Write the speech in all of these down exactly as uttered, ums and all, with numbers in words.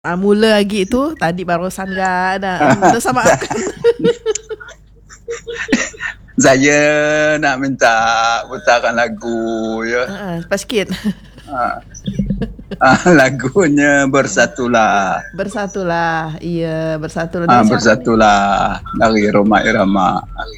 Ah, mula lagi tu tadi barusan gak ada. Dah sama akan. Saya nak minta putarkan lagu ya. Ha, cepat sikit. Ha. Ah, lagunya Bersatulah. Bersatulah. Iya, bersatulah. Ah, Bersatulah dari Rhoma Irama.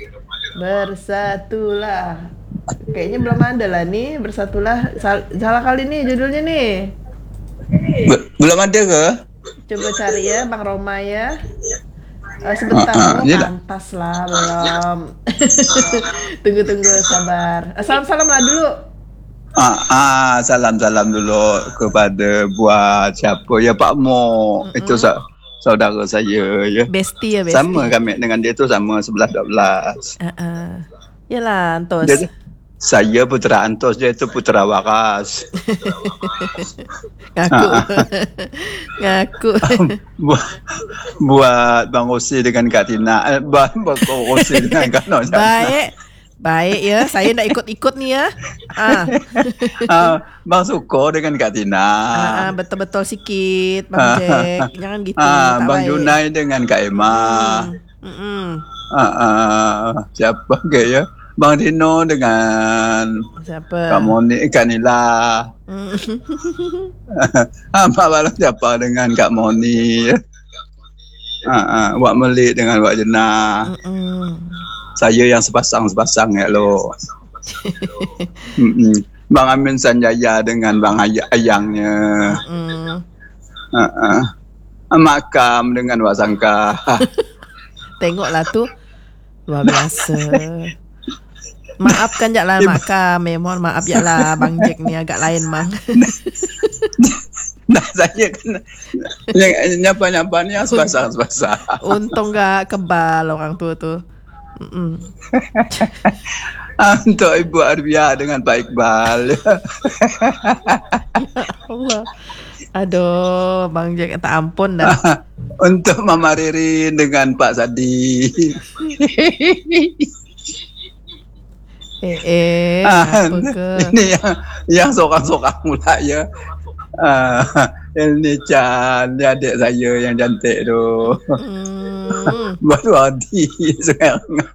Bersatulah. Kayaknya belum ada lah ni Bersatulah. Salah kali ni judulnya ni. Be- belum ada ke? Coba cari ya Bang Roma ya. Uh, sebentar, uh, uh, oh, pantas lah belum. Tunggu-tunggu sabar. Salam-salam lah dulu. Ah, ah, salam-salam dulu kepada buat siapa ya Pak Mo. Mm-hmm. Itu sa- saudara saya ya. Bestie ya, bestie. Sama kami dengan dia tu sama sebelas dua belas. Uh, uh. Yalah, Antos. Dia, saya putera Antos, dia itu putera Waras. Ngaku. Ngaku. buat, buat Bang Rosi dengan Kak Tina. Eh, Bang Rosi dengan Kak Noh. Baik. Baik ya, saya nak ikut-ikut ni ya. Ah. ah, Bang Suko dengan Kak Tina. Ah, ah, betul-betul sikit, Bang Jack. Jangan gitu. Ah, Bang baik. Junai dengan Kak Emma. Hmm. Hmm. Ah, ah, siapa ke ya? Bang Dino dengan siapa? Kak Moni, Kak Nila. Hmm. ah, Mak Balang siapa dengan Kak Moni. Ah, ah, Wak Melik dengan Wak Jenah. Hmm. Saya yang sepasang-sepasang ya lo. Bang Amin Sanjaya dengan Bang Ay- Ayangnya. Hmm. Ah, ah. Makam dengan Wak Sangka. Tengoklah tu. Luar biasa. Maafkan je lah Makam. Eh, mohon maaf je lah Bang Jack ni agak lain mang. Nah, saya kan nyapa-nyapa ni sepasang-sepasang. Untung gak kebal orang tua tu. Untuk Ibu Arbia dengan Pak Iqbal. Ya Allah. Aduh, Bang Jack tak ampun dah. Untuk Mama Ririn dengan Pak Sadi. eh eh apa ke? Ini yang yang sorang-sorang pula ya. Ah, ini Chan, dia adik saya yang cantik tu. Hmm. Baru Adi sekarang.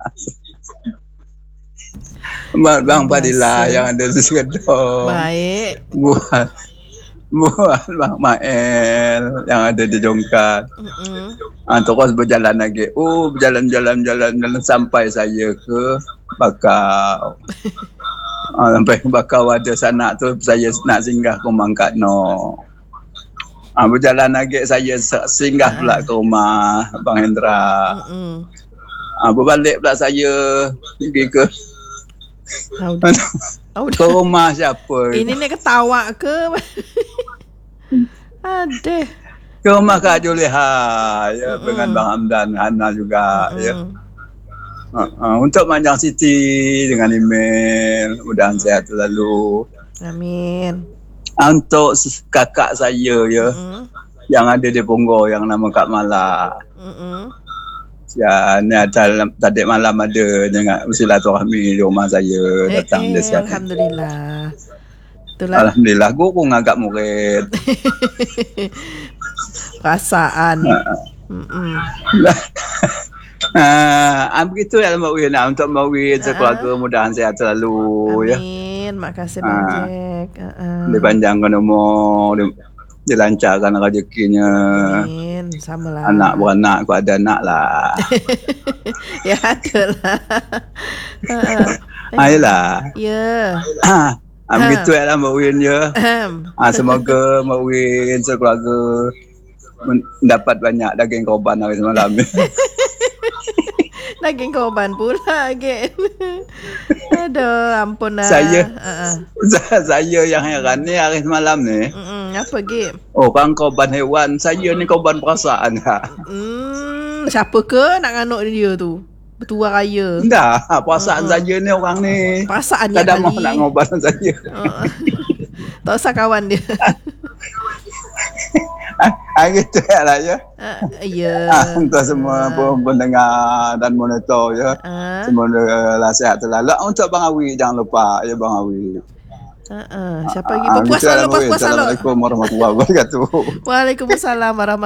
Bang Fadilah yang ada di Sekedar. Baik. Buat buat Bang Mael yang ada di Jongkat. Mm-hmm. Ah, terus berjalan lagi. Oh, berjalan-jalan jalan jalan sampai saya ke Bakau. Ah, sampai Bakau ada sanak tu saya nak singgah ke rumah Kak No. Ah, berjalan lagi saya singgah pula ke rumah Bang Hendra. Mm-hmm. Ah, berbalik pula saya pergi ke ke rumah siapa? Ini ni ketawa ke? Aduh. Ke rumah Kak Juleha ya, mm-hmm. dengan Bang Hamdan, Hana juga mm-hmm. ya. Uh, uh, untuk Manjang Siti dengan email, mudah-mudahan sehat selalu. Amin. Untuk kakak saya ya, mm-hmm. yang ada di Punggol yang nama Kak Mala. Mm-hmm. Ya, ni ada tadi malam ada dengan silaturahmi di rumah saya eh, datang eh, dia siap. Alhamdulillah. Itulah. Alhamdulillah, guru ngagak murid. Perasaan. Hmm. Ah, begitu ya Mbak Win. Untuk Mbak Win sekeluarga mudah-mudahan sehat selalu. Amin. Ya. Makasih Bang Jack. Uh-uh. Dipanjangkan umur, dilancarkan rezekinya. Amin. Samalah. Anak beranak, kau ada anak lah. Ya itulah. Ayolah. Ya. Ah, begitu ya Mbak Win ya. Ah, semoga Mbak Win sekeluarga mendapat banyak daging korban hari semalam. Daging korban pula again. Aduh, ampun lah. Saya uh-uh. saya yang heran ni hari semalam ni. Mm-mm, apa Gip? Orang korban hewan, saya ni korban perasaan. Hmm, siapa ke nak nganuk dia tu? Bertuah raya. Dah, perasaan uh-uh. saya ni orang ni. Perasaan dia tak ada mau nak ngobat saya. Uh-uh. Tak usah kawan dia. Ah, gitu ya lah ya. Uh, ya. Ah, untuk semua uh. pendengar dan monitor ya. Uh. Semua lah sehat selalu. Untuk Bang Awi jangan lupa ya Bang Awi. Ha, siapa lagi Ah, berpuasa gitu lah, lepas Mawin. puasa lo. Assalamualaikum warahmatullahi wabarakatuh. Waalaikumsalam warahmatullahi